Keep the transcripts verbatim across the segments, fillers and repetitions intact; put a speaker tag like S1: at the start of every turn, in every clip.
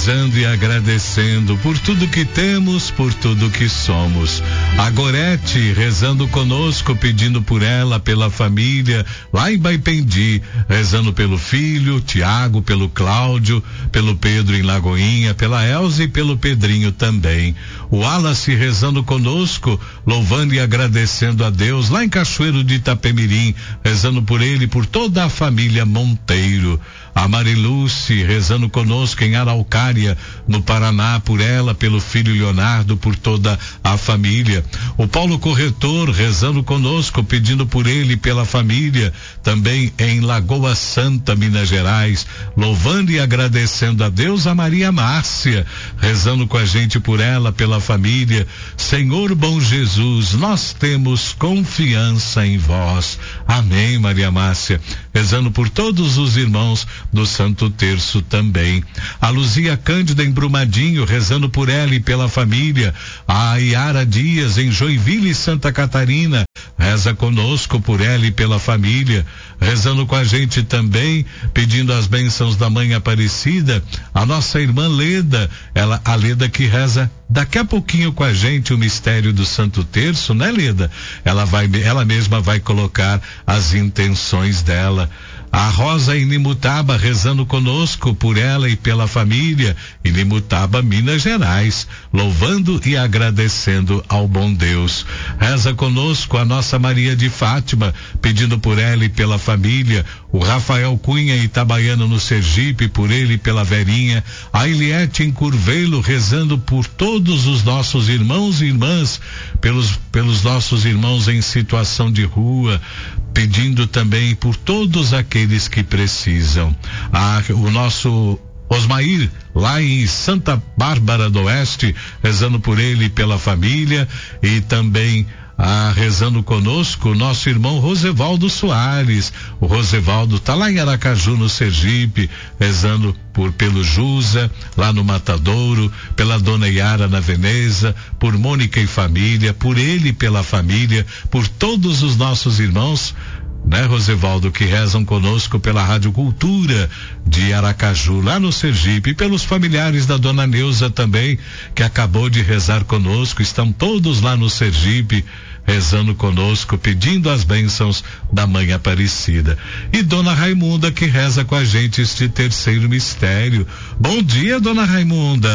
S1: rezando e agradecendo por tudo que temos, por tudo que somos. A Gorete rezando conosco, pedindo por ela, pela família, lá em Baipendi, rezando pelo filho, Tiago, pelo Cláudio, pelo Pedro em Lagoinha, pela Elza e pelo Pedrinho também. O Wallace rezando conosco, louvando e agradecendo a Deus, lá em Cachoeiro de Itapemirim, rezando por ele e por toda a família Monteiro. A Mariluce rezando conosco em Araucária, no Paraná, por ela, pelo filho Leonardo, por toda a família. O Paulo Corretor rezando conosco, pedindo por ele e pela família, também em Lagoa Santa, Minas Gerais, louvando e agradecendo a Deus. A Maria Márcia rezando com a gente por ela, pela família. Senhor bom Jesus, nós temos confiança em vós. Amém, Maria Márcia. Rezando por todos os irmãos do Santo Terço também. A Luzia Cândida em Brumadinho, rezando por ela e pela família. A Yara Dias em Joinville, Santa Catarina, reza conosco por ela e pela família. Rezando com a gente também, pedindo as bênçãos da Mãe Aparecida, a nossa irmã Leda, ela, a Leda que reza daqui a pouquinho com a gente o mistério do Santo Terço, né, Leda? Ela vai, ela mesma vai colocar as intenções dela. A Rosa em Nimutaba rezando conosco por ela e pela família, em Nimutaba, Minas Gerais, louvando e agradecendo ao bom Deus. Reza conosco a nossa Maria de Fátima, pedindo por ela e pela família. O Rafael Cunha em Itabaiana, no Sergipe, por ele e pela Verinha. A Eliette em Curvelo, rezando por todos os nossos irmãos e irmãs, pelos, pelos nossos irmãos em situação de rua, pedindo também por todos aqueles que precisam. Ah, o nosso Osmair, lá em Santa Bárbara do Oeste, rezando por ele e pela família, e também ah, rezando conosco o nosso irmão Rosevaldo Soares. O Rosevaldo tá lá em Aracaju, no Sergipe, rezando por pelo Jusa, lá no Matadouro, pela Dona Yara na Veneza, por Mônica e família, por ele e pela família, por todos os nossos irmãos, né, Rosevaldo, que rezam conosco pela Rádio Cultura de Aracaju, lá no Sergipe, e pelos familiares da Dona Neuza também, que acabou de rezar conosco, estão todos lá no Sergipe, rezando conosco, pedindo as bênçãos da Mãe Aparecida. E Dona Raimunda, que reza com a gente este terceiro mistério. Bom dia, Dona Raimunda.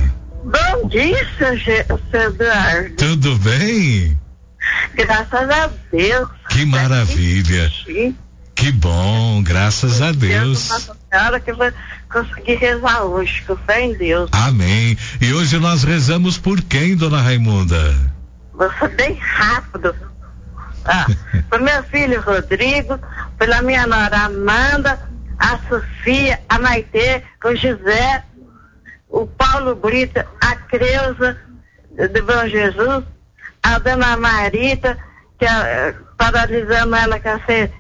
S2: Bom dia, seu Eduardo.
S1: Tudo bem?
S2: Graças a Deus.
S1: Que maravilha. Que bom, graças a Deus.
S2: Nossa Senhora, que eu vou conseguir rezar hoje, com fé em Deus.
S1: Amém. E hoje nós rezamos por quem, Dona Raimunda?
S2: Vou ser bem rápido. Ah, pro meu filho Rodrigo, pela minha nora Amanda, a Sofia, a Maitê, o José, o Paulo Brito, a Creuza do Bom Jesus, a Dona Marita, que é, paralisando ela com ser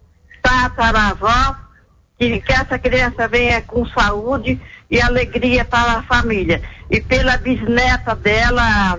S2: tataravó, que, que essa criança venha com saúde e alegria para a família. E pela bisneta dela,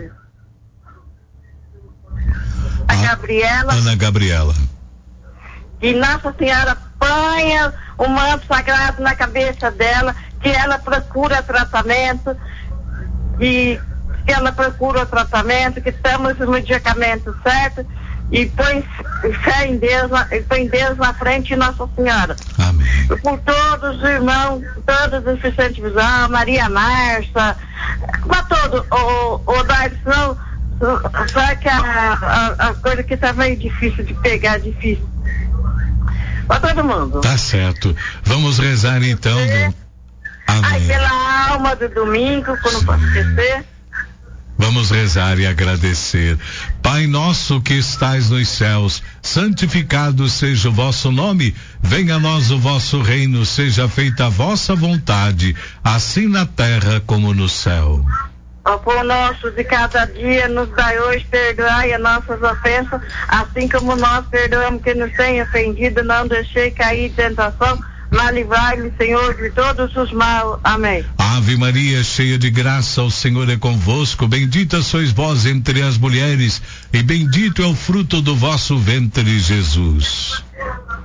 S2: a Gabriela.
S1: Ana Gabriela.
S2: Que Nossa Senhora ponha o manto sagrado na cabeça dela, que ela procura tratamento, que, que ela procura o tratamento, que temos o medicamento certo, e põe fé em Deus, e põe Deus na frente de Nossa Senhora.
S1: Amém.
S2: Por todos os irmãos, todos os Vicente Visão, Maria Marcia, para todo, o, o Darson, só que a, a, a coisa que tá meio difícil de pegar, difícil. Para todo mundo.
S1: Tá certo. Vamos rezar então. Do... Amém.
S2: Aí pela alma do domingo, que eu não posso esquecer.
S1: Vamos rezar e agradecer. Pai nosso que estais nos céus, santificado seja o vosso nome, venha a nós o vosso reino, seja feita a vossa vontade, assim na terra como no céu.
S2: O pão nosso de cada dia nos dai hoje, perdoai as nossas ofensas, assim como nós perdoamos quem nos tem ofendido, não deixei cair em tentação, mas livrai-me, Senhor, de todos os maus. Amém.
S1: Ave Maria, cheia de graça, o Senhor é convosco, bendita sois vós entre as mulheres, e bendito é o fruto do vosso ventre, Jesus.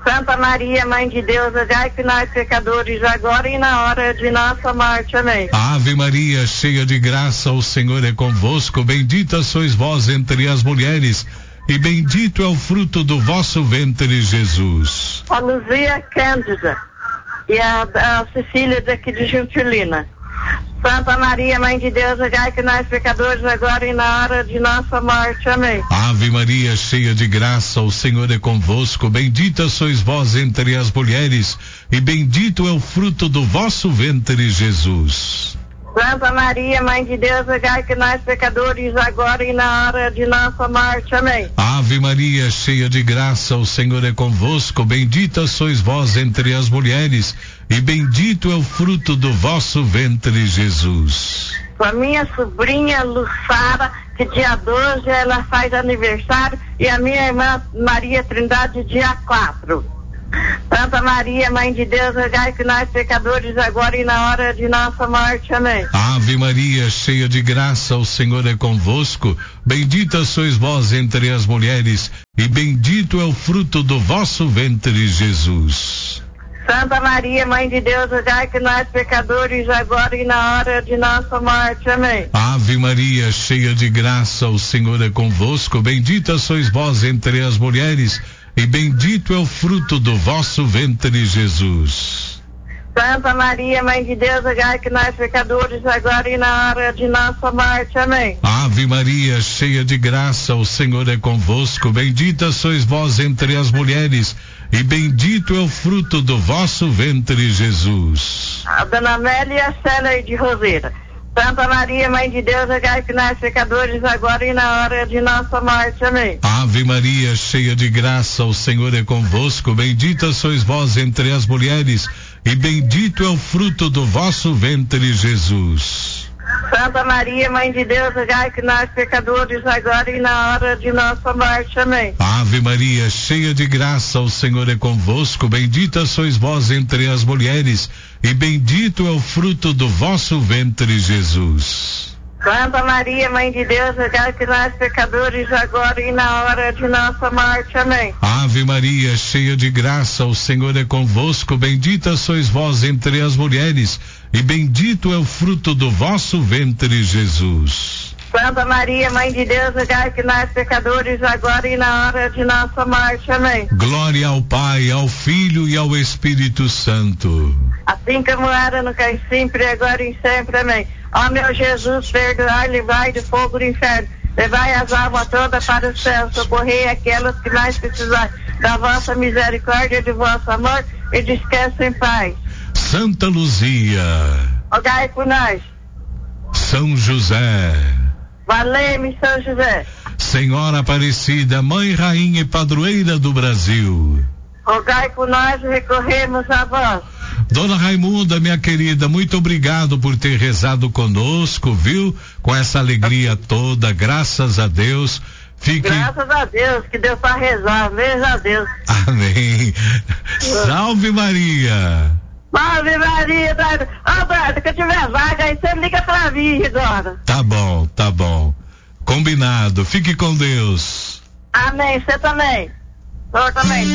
S2: Santa Maria, Mãe de Deus, rogai por nós pecadores, agora e na hora de nossa morte. Amém.
S1: Ave Maria, cheia de graça, o Senhor é convosco, bendita sois vós entre as mulheres, e bendito é o fruto do vosso ventre, Jesus.
S2: A Luzia Cândida e a, a Cecília daqui de Gentilina. Santa Maria, Mãe de Deus, rogai por nós pecadores, agora e na hora de nossa morte. Amém.
S1: Ave Maria, cheia de graça, o Senhor é convosco, bendita sois vós entre as mulheres, e bendito é o fruto do vosso ventre, Jesus.
S2: Santa Maria, Mãe de Deus, rogai por nós pecadores, agora e na hora de nossa morte. Amém.
S1: Ave Maria, cheia de graça, o Senhor é convosco, bendita sois vós entre as mulheres, e bendito é o fruto do vosso ventre, Jesus.
S2: Com a minha sobrinha Luçara, que dia doze ela faz aniversário, e a minha irmã Maria Trindade, dia quatro. Santa Maria, Mãe de Deus, rogai por nós pecadores, agora e na hora de nossa morte. Amém.
S1: Ave Maria, cheia de graça, o Senhor é convosco, bendita sois vós entre as mulheres, e bendito é o fruto do vosso ventre, Jesus.
S2: Santa Maria, Mãe de Deus, rogai por nós pecadores, agora e na hora de nossa morte. Amém.
S1: Ave Maria, cheia de graça, o Senhor é convosco, bendita sois vós entre as mulheres, e bendito é o fruto do vosso ventre, Jesus.
S2: Santa Maria, Mãe de Deus, rogai por nós pecadores, agora e na hora de nossa morte. Amém.
S1: Ave Maria, cheia de graça, o Senhor é convosco, bendita sois vós entre as mulheres, e bendito é o fruto do vosso ventre, Jesus.
S2: A Dona Amélia Célia de Roseira. Santa Maria, Mãe de Deus, rogai por nós pecadores, agora e na hora de nossa morte. Amém.
S1: Ave Maria, cheia de graça, o Senhor é convosco, bendita sois vós entre as mulheres, e bendito é o fruto do vosso ventre, Jesus.
S2: Santa Maria, Mãe de Deus, rogai por nós pecadores, agora e na hora de nossa morte. Amém.
S1: Ave Maria, cheia de graça, o Senhor é convosco, bendita sois vós entre as mulheres, e bendito é o fruto do vosso ventre, Jesus.
S2: Santa Maria, Mãe de Deus, rogai por nós pecadores, agora e na hora de nossa morte. Amém.
S1: Ave Maria, cheia de graça, o Senhor é convosco, bendita sois vós entre as mulheres, e bendito é o fruto do vosso ventre, Jesus.
S2: Santa Maria, Mãe de Deus, rogai por nós pecadores, agora e na hora de nossa morte. Amém.
S1: Glória ao Pai, ao Filho e ao Espírito Santo.
S2: Assim como era no cai sempre, agora e sempre. Amém. Ó meu Jesus, perdoai, livrai do fogo do inferno, levai as almas todas para o céu, socorrei aquelas que mais precisarem da vossa misericórdia e de vosso amor, e descansem em paz.
S1: Santa Luzia,
S2: Rogai por nós.
S1: São José,
S2: Valei-me, São José.
S1: Senhora Aparecida, Mãe, Rainha e Padroeira do Brasil,
S2: Rogai por nós e recorremos a vós.
S1: Dona Raimunda, minha querida, muito obrigado por ter rezado conosco, viu? Com essa alegria toda, graças a Deus. Fique...
S2: Graças a Deus, que deu para rezar, mesmo a Deus.
S1: Amém. Salve Maria.
S2: Salve Maria. Ô, Brado, que eu tiver vaga, aí você liga pra mim agora.
S1: Tá bom, tá bom. Combinado. Fique com Deus.
S2: Amém, você também. Eu também.